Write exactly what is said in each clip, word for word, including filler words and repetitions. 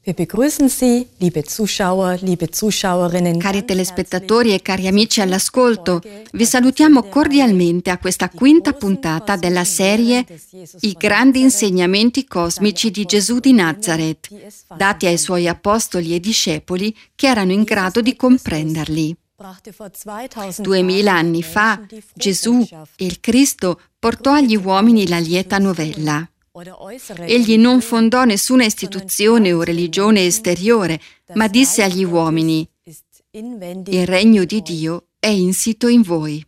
Wir begrüßen Sie, liebe Zuschauer, liebe Zuschauerinnen. Cari telespettatori e cari amici all'ascolto, vi salutiamo cordialmente a questa quinta puntata della serie I grandi insegnamenti cosmici di Gesù di Nazareth, dati ai suoi apostoli e discepoli che erano in grado di comprenderli. Duemila anni fa, Gesù, il Cristo, portò agli uomini la lieta novella. Egli non fondò nessuna istituzione o religione esteriore, ma disse agli uomini: il regno di Dio è insito in voi.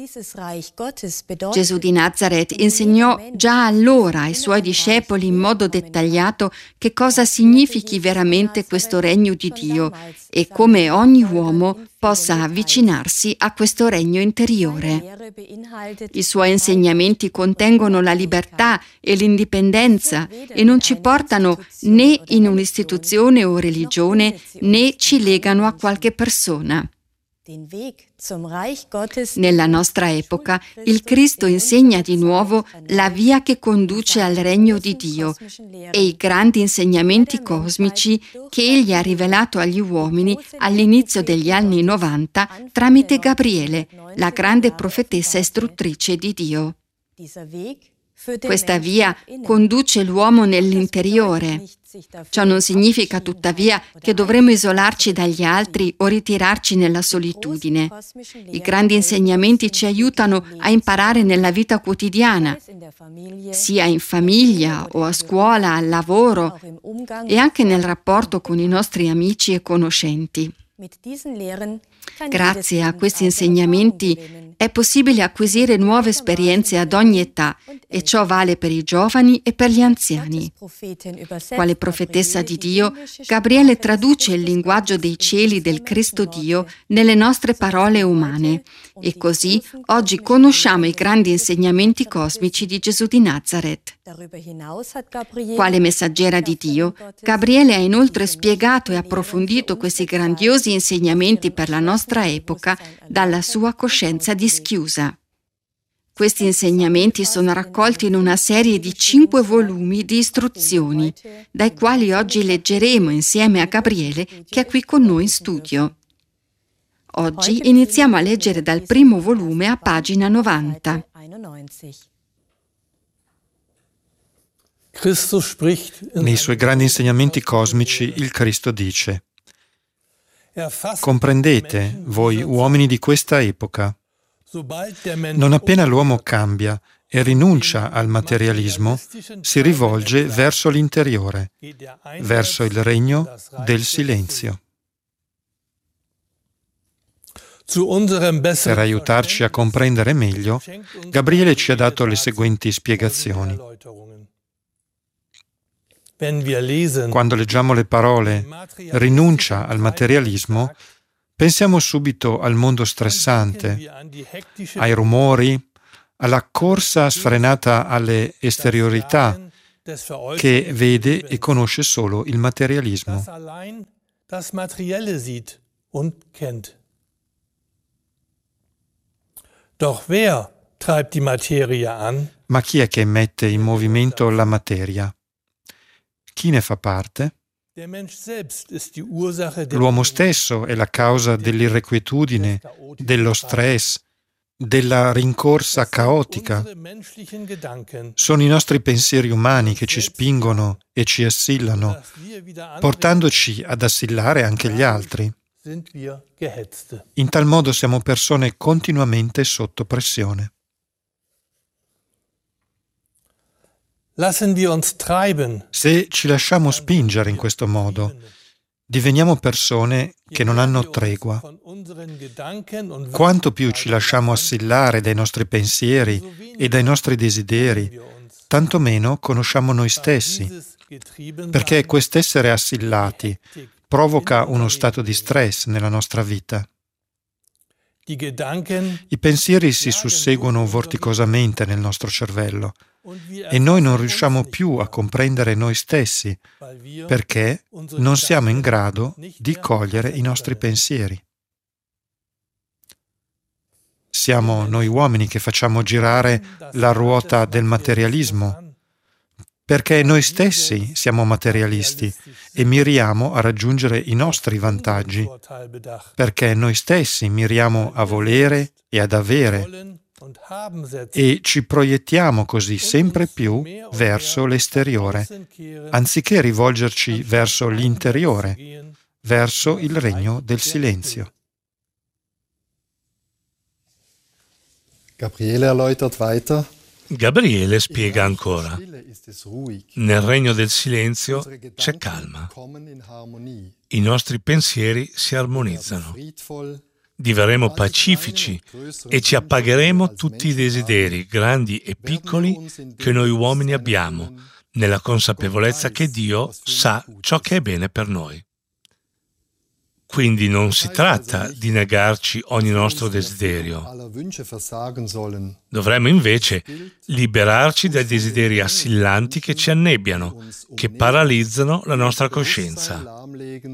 Gesù di Nazareth insegnò già allora ai suoi discepoli in modo dettagliato che cosa significhi veramente questo regno di Dio e come ogni uomo possa avvicinarsi a questo regno interiore. I suoi insegnamenti contengono la libertà e l'indipendenza e non ci portano né in un'istituzione o religione né ci legano a qualche persona. Nella nostra epoca, il Cristo insegna di nuovo la via che conduce al regno di Dio e i grandi insegnamenti cosmici che Egli ha rivelato agli uomini all'inizio degli anni novanta tramite Gabriele, la grande profetessa istruttrice di Dio. Questa via conduce l'uomo nell'interiore. Ciò non significa tuttavia che dovremo isolarci dagli altri o ritirarci nella solitudine. I grandi insegnamenti ci aiutano a imparare nella vita quotidiana, sia in famiglia o a scuola, al lavoro e anche nel rapporto con i nostri amici e conoscenti. Grazie a questi insegnamenti è possibile acquisire nuove esperienze ad ogni età e ciò vale per i giovani e per gli anziani. Quale profetessa di Dio, Gabriele traduce il linguaggio dei cieli del Cristo Dio nelle nostre parole umane e così oggi conosciamo i grandi insegnamenti cosmici di Gesù di Nazareth. Quale messaggera di Dio, Gabriele ha inoltre spiegato e approfondito questi grandiosi insegnamenti per la nostra epoca dalla sua coscienza dischiusa. Questi insegnamenti sono raccolti in una serie di cinque volumi di istruzioni, dai quali oggi leggeremo insieme a Gabriele che è qui con noi in studio. Oggi iniziamo a leggere dal primo volume a pagina novanta. Nei suoi grandi insegnamenti cosmici il Cristo dice: comprendete, voi uomini di questa epoca, non appena l'uomo cambia e rinuncia al materialismo, si rivolge verso l'interiore, verso il regno del silenzio. Per aiutarci a comprendere meglio, Gabriele ci ha dato le seguenti spiegazioni. Quando leggiamo le parole rinuncia al materialismo, pensiamo subito al mondo stressante, ai rumori, alla corsa sfrenata alle esteriorità che vede e conosce solo il materialismo. Ma chi è che mette in movimento la materia? Chi ne fa parte? L'uomo stesso è la causa dell'irrequietudine, dello stress, della rincorsa caotica. Sono i nostri pensieri umani che ci spingono e ci assillano, portandoci ad assillare anche gli altri. In tal modo siamo persone continuamente sotto pressione. Se ci lasciamo spingere in questo modo, diveniamo persone che non hanno tregua. Quanto più ci lasciamo assillare dai nostri pensieri e dai nostri desideri, tanto meno conosciamo noi stessi, perché quest'essere assillati provoca uno stato di stress nella nostra vita. I pensieri si susseguono vorticosamente nel nostro cervello e noi non riusciamo più a comprendere noi stessi perché non siamo in grado di cogliere i nostri pensieri. Siamo noi uomini che facciamo girare la ruota del materialismo, perché noi stessi siamo materialisti e miriamo a raggiungere i nostri vantaggi, perché noi stessi miriamo a volere e ad avere e ci proiettiamo così sempre più verso l'esteriore, anziché rivolgerci verso l'interiore, verso il regno del silenzio. Gabriele erläutert weiter. Gabriele spiega ancora: nel regno del silenzio c'è calma. I nostri pensieri si armonizzano. Diverremo pacifici e ci appagheremo tutti i desideri, grandi e piccoli, che noi uomini abbiamo, nella consapevolezza che Dio sa ciò che è bene per noi. Quindi non si tratta di negarci ogni nostro desiderio. Dovremmo invece liberarci dai desideri assillanti che ci annebbiano, che paralizzano la nostra coscienza.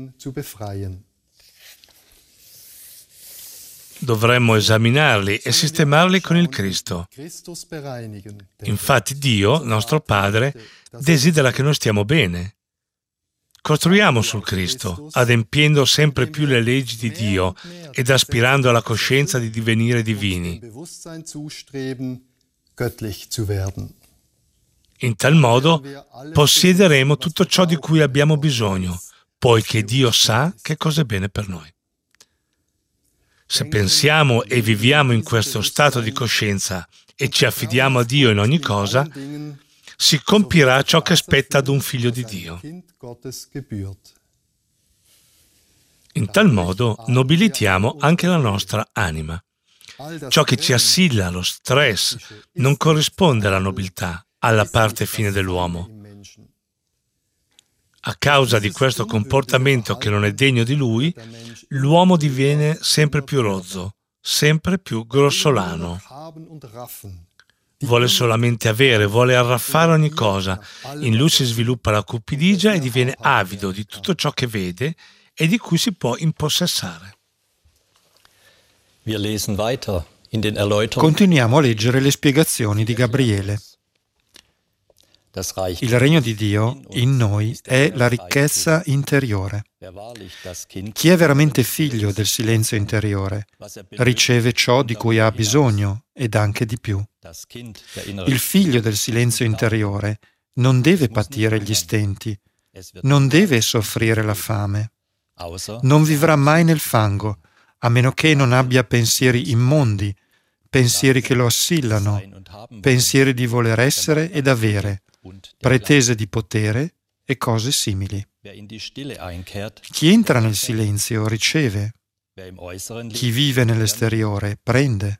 Dovremmo esaminarli e sistemarli con il Cristo. Infatti Dio, nostro Padre, desidera che noi stiamo bene. Costruiamo sul Cristo, adempiendo sempre più le leggi di Dio ed aspirando alla coscienza di divenire divini. In tal modo possiederemo tutto ciò di cui abbiamo bisogno, poiché Dio sa che cosa è bene per noi. Se pensiamo e viviamo in questo stato di coscienza e ci affidiamo a Dio in ogni cosa, si compirà ciò che spetta ad un figlio di Dio. In tal modo nobilitiamo anche la nostra anima. Ciò che ci assilla, lo stress, non corrisponde alla nobiltà, alla parte fine dell'uomo. A causa di questo comportamento che non è degno di lui, l'uomo diviene sempre più rozzo, sempre più grossolano. Vuole solamente avere, vuole arraffare ogni cosa. In lui si sviluppa la cupidigia e diviene avido di tutto ciò che vede e di cui si può impossessare. Continuiamo a leggere le spiegazioni di Gabriele. Il regno di Dio in noi è la ricchezza interiore. Chi è veramente figlio del silenzio interiore riceve ciò di cui ha bisogno ed anche di più. Il figlio del silenzio interiore non deve patire gli stenti, non deve soffrire la fame, non vivrà mai nel fango, a meno che non abbia pensieri immondi, pensieri che lo assillano, pensieri di voler essere ed avere, pretese di potere e cose simili. Chi entra nel silenzio riceve, chi vive nell'esteriore prende.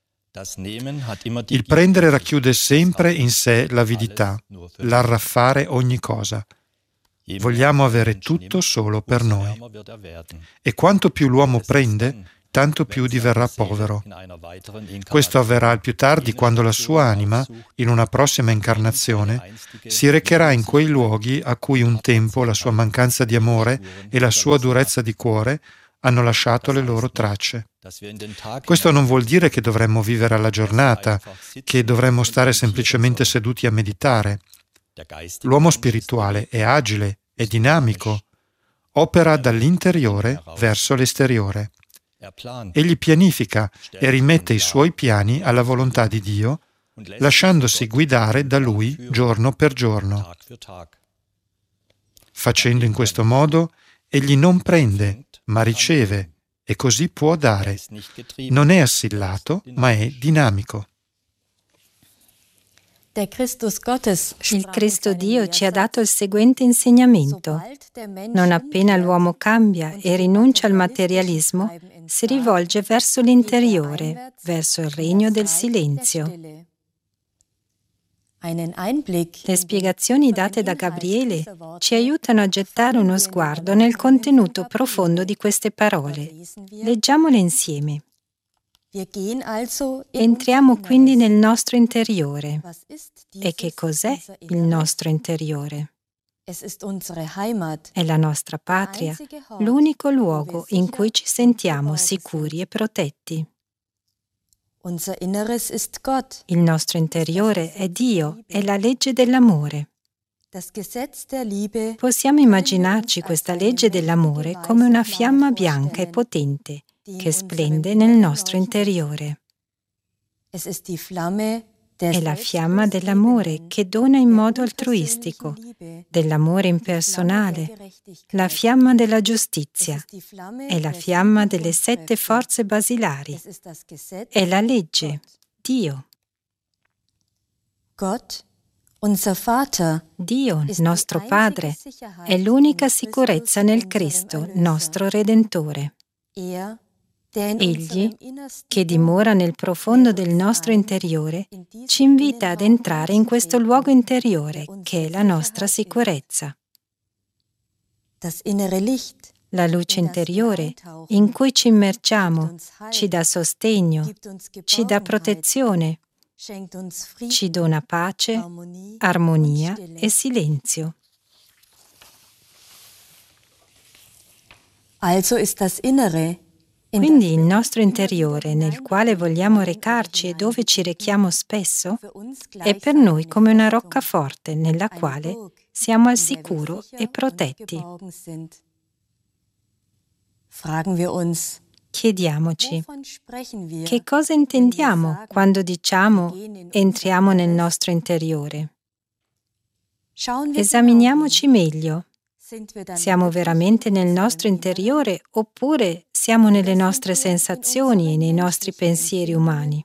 Il prendere racchiude sempre in sé l'avidità, l'arraffare ogni cosa. Vogliamo avere tutto solo per noi. E quanto più l'uomo prende, tanto più diverrà povero. Questo avverrà al più tardi quando la sua anima, in una prossima incarnazione, si recherà in quei luoghi a cui un tempo la sua mancanza di amore e la sua durezza di cuore hanno lasciato le loro tracce. Questo non vuol dire che dovremmo vivere alla giornata, che dovremmo stare semplicemente seduti a meditare. L'uomo spirituale è agile, è dinamico, opera dall'interiore verso l'esteriore. Egli pianifica e rimette i suoi piani alla volontà di Dio, lasciandosi guidare da Lui giorno per giorno. Facendo in questo modo, egli non prende, ma riceve, e così può dare. Non è assillato, ma è dinamico. Il Cristo Dio ci ha dato il seguente insegnamento. Non appena l'uomo cambia e rinuncia al materialismo, si rivolge verso l'interiore, verso il regno del silenzio. Le spiegazioni date da Gabriele ci aiutano a gettare uno sguardo nel contenuto profondo di queste parole. Leggiamole insieme. Entriamo quindi nel nostro interiore. E che cos'è il nostro interiore? È la nostra patria, l'unico luogo in cui ci sentiamo sicuri e protetti. Il nostro interiore è Dio, è la legge dell'amore. Possiamo immaginarci questa legge dell'amore come una fiamma bianca e potente che splende nel nostro interiore. È la fiamma dell'amore che dona in modo altruistico, dell'amore impersonale, la fiamma della giustizia, è la fiamma delle sette forze basilari, è la legge, Dio. Dio, nostro Padre, è l'unica sicurezza nel Cristo, nostro Redentore. Egli, che dimora nel profondo del nostro interiore, ci invita ad entrare in questo luogo interiore, che è la nostra sicurezza. La luce interiore, in cui ci immergiamo, ci dà sostegno, ci dà protezione, ci dona pace, armonia e silenzio. Also ist das Innere, Quindi il nostro interiore, nel quale vogliamo recarci e dove ci rechiamo spesso, è per noi come una roccaforte nella quale siamo al sicuro e protetti. Chiediamoci, che cosa intendiamo quando diciamo entriamo nel nostro interiore? Esaminiamoci meglio. Siamo veramente nel nostro interiore oppure siamo nelle nostre sensazioni e nei nostri pensieri umani?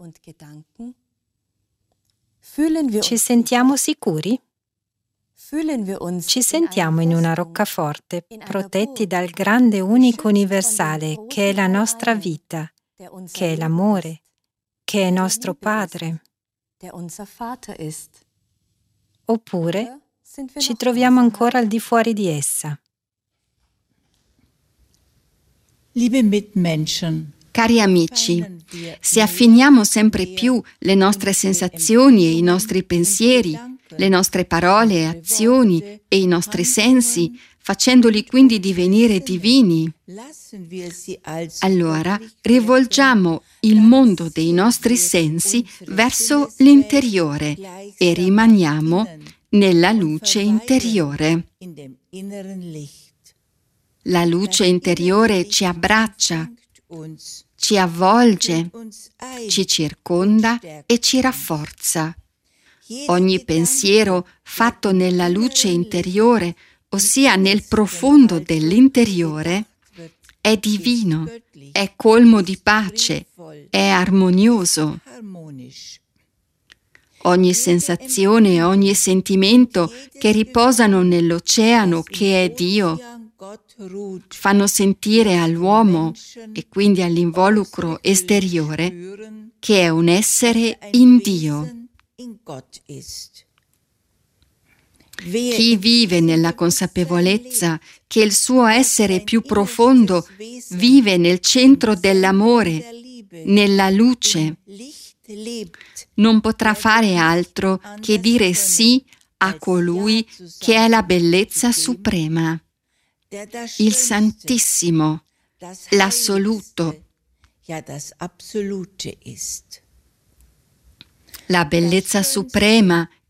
Ci sentiamo sicuri? Ci sentiamo in una roccaforte, protetti dal grande unico universale che è la nostra vita, che è l'amore, che è nostro Padre? Oppure ci troviamo ancora al di fuori di essa? Cari amici, se affiniamo sempre più le nostre sensazioni e i nostri pensieri, le nostre parole e azioni e i nostri sensi, facendoli quindi divenire divini, allora rivolgiamo il mondo dei nostri sensi verso l'interiore e rimaniamo nella luce interiore. La luce interiore ci abbraccia, ci avvolge, ci circonda e ci rafforza. Ogni pensiero fatto nella luce interiore, ossia nel profondo dell'interiore, è divino, è colmo di pace, è armonioso. Ogni sensazione e ogni sentimento che riposano nell'oceano che è Dio fanno sentire all'uomo e quindi all'involucro esteriore che è un essere in Dio. Chi vive nella consapevolezza che il suo essere più profondo vive nel centro dell'amore, nella luce, non potrà fare altro che dire sì a colui che è la bellezza suprema, il Santissimo, l'assoluto. La bellezza suprema